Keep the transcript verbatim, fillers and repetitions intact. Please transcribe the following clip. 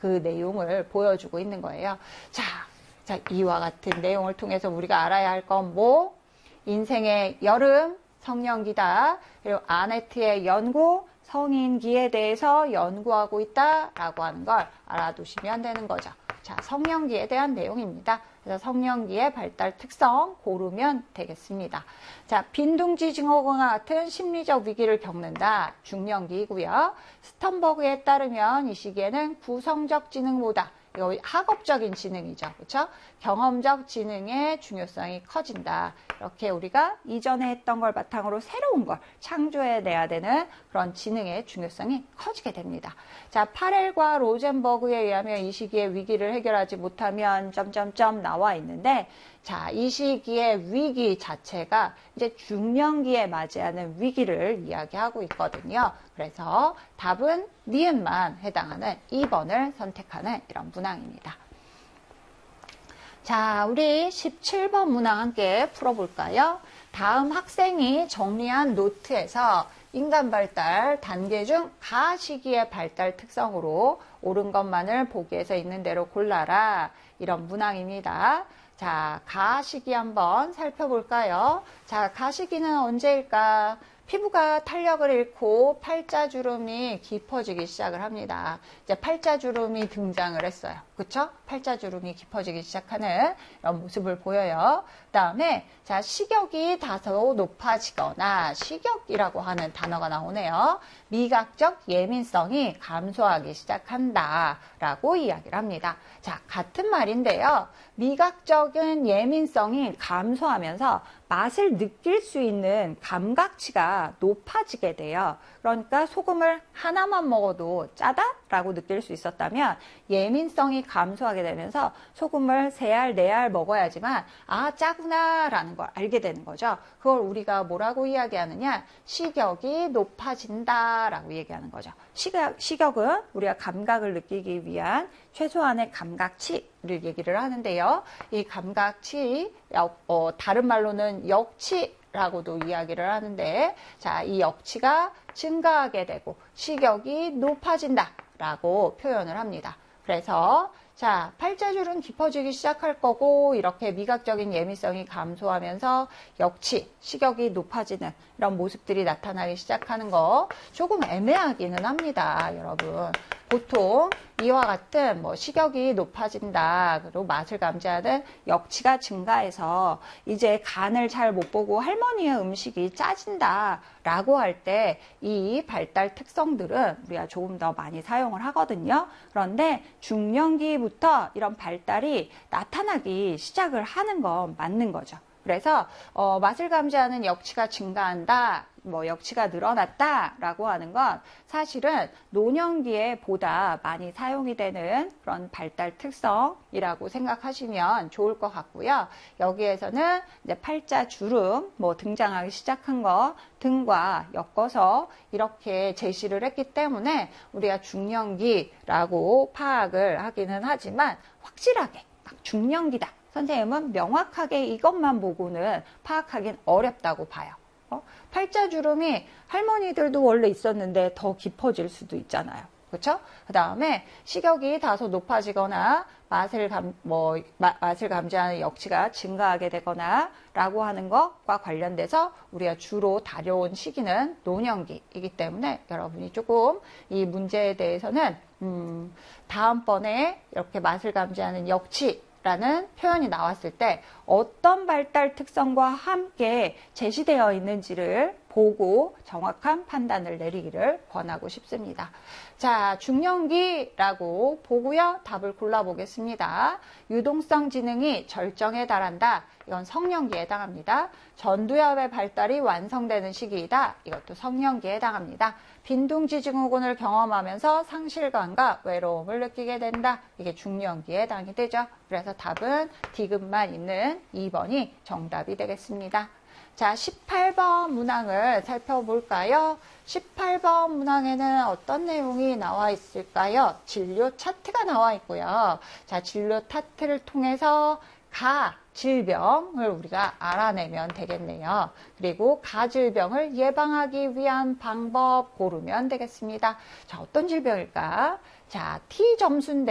그 내용을 보여주고 있는 거예요. 자, 자, 이와 같은 내용을 통해서 우리가 알아야 할 건 뭐? 인생의 여름, 성년기다. 그리고 아네트의 연구, 성인기에 대해서 연구하고 있다라고 하는 걸 알아두시면 되는 거죠. 자, 성년기에 대한 내용입니다. 그래서 성년기의 발달 특성 고르면 되겠습니다. 자, 빈둥지 증후군과 같은 심리적 위기를 겪는다. 중년기이고요. 스턴버그에 따르면 이 시기에는 구성적 지능보다 이거 학업적인 지능이죠. 그렇죠? 경험적 지능의 중요성이 커진다. 이렇게 우리가 이전에 했던 걸 바탕으로 새로운 걸 창조해내야 되는 그런 지능의 중요성이 커지게 됩니다. 자, 파렐과 로젠버그에 의하면 이 시기에 위기를 해결하지 못하면 점점점 나와 있는데, 자, 이 시기의 위기 자체가 이제 중년기에 맞이하는 위기를 이야기하고 있거든요. 그래서 답은 니은만 해당하는 이 번을 선택하는 이런 문항입니다. 자, 우리 십칠 번 문항 함께 풀어볼까요? 다음 학생이 정리한 노트에서 인간 발달 단계 중 가 시기의 발달 특성으로 옳은 것만을 보기에서 있는 대로 골라라. 이런 문항입니다. 자, 가 시기 한번 살펴볼까요? 자, 가 시기는 언제일까? 피부가 탄력을 잃고 팔자주름이 깊어지기 시작을 합니다. 이제 팔자주름이 등장을 했어요. 그쵸? 팔자주름이 깊어지기 시작하는 이런 모습을 보여요. 그 다음에, 자, 시력이 다소 높아지거나, 시력이라고 하는 단어가 나오네요. 미각적 예민성이 감소하기 시작한다. 라고 이야기를 합니다. 자, 같은 말인데요. 미각적인 예민성이 감소하면서 맛을 느낄 수 있는 감각치가 높아지게 돼요. 그러니까 소금을 하나만 먹어도 짜다? 라고 느낄 수 있었다면 예민성이 감소하게 되면서 소금을 세 알, 네 알 먹어야지만 아, 짜구나 라는 걸 알게 되는 거죠. 그걸 우리가 뭐라고 이야기하느냐? 시격이 높아진다 라고 얘기하는 거죠. 시각, 시격은 우리가 감각을 느끼기 위한 최소한의 감각치를 얘기를 하는데요. 이 감각치, 어, 다른 말로는 역치 라고도 이야기를 하는데, 자, 이 역치가 증가하게 되고 시격이 높아진다 라고 표현을 합니다. 그래서 자, 팔자주름 깊어지기 시작할 거고 이렇게 미각적인 예민성이 감소하면서 역치, 시격이 높아지는 이런 모습들이 나타나기 시작하는 거 조금 애매하기는 합니다, 여러분. 보통 이와 같은 뭐 시격이 높아진다, 그리고 맛을 감지하는 역치가 증가해서 이제 간을 잘 못 보고 할머니의 음식이 짜진다 라고 할 때 이 발달 특성들은 우리가 조금 더 많이 사용을 하거든요. 그런데 중년기부터 이런 발달이 나타나기 시작을 하는 건 맞는 거죠. 그래서 어, 맛을 감지하는 역치가 증가한다, 뭐 역치가 늘어났다라고 하는 건 사실은 노년기에 보다 많이 사용이 되는 그런 발달 특성이라고 생각하시면 좋을 것 같고요. 여기에서는 이제 팔자주름 뭐 등장하기 시작한 거 등과 엮어서 이렇게 제시를 했기 때문에 우리가 중년기라고 파악을 하기는 하지만 확실하게 딱 중년기다, 선생님은 명확하게 이것만 보고는 파악하기는 어렵다고 봐요. 어? 팔자주름이 할머니들도 원래 있었는데 더 깊어질 수도 있잖아요. 그렇죠? 그 다음에 시격이 다소 높아지거나 맛을 감, 뭐, 마, 맛을 감지하는 역치가 증가하게 되거나 라고 하는 것과 관련돼서 우리가 주로 다뤄온 시기는 노년기이기 때문에 여러분이 조금 이 문제에 대해서는 음, 다음번에 이렇게 맛을 감지하는 역치 라는 표현이 나왔을 때 어떤 발달 특성과 함께 제시되어 있는지를 보고 정확한 판단을 내리기를 권하고 싶습니다. 자, 중년기라고 보고요. 답을 골라보겠습니다. 유동성 지능이 절정에 달한다. 이건 성년기에 해당합니다. 전두엽의 발달이 완성되는 시기이다. 이것도 성년기에 해당합니다. 빈둥지 증후군을 경험하면서 상실감과 외로움을 느끼게 된다. 이게 중년기에 해당이 되죠. 그래서 답은 디귿만 있는 이 번이 정답이 되겠습니다. 자, 십팔 번 문항을 살펴볼까요? 십팔 번 문항에는 어떤 내용이 나와 있을까요? 진료 차트가 나와 있고요. 자, 진료 차트를 통해서 가 질병을 우리가 알아내면 되겠네요. 그리고 가질병을 예방하기 위한 방법 고르면 되겠습니다. 자, 어떤 질병일까? 자, T 점수인데